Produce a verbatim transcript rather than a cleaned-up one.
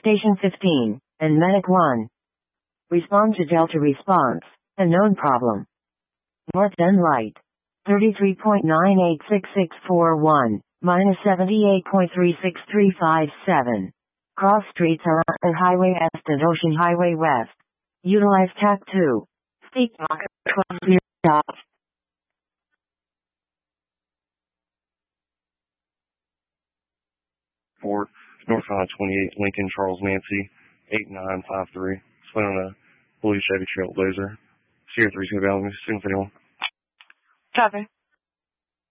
Station fifteen, and Medic one. Respond to Delta response. A known problem. North End Light. thirty-three point nine eight six six four one, minus seventy-eight point three six three five seven. Cross streets are on Highway East and Ocean Highway West. Utilize T A C two. Speak clear stop. Ford, North High twenty-eight, Lincoln, Charles Nancy, eight nine five three. Split on a blue Chevy Trailblazer. Sierra three's going to be on me. Soon if anyone. Copy.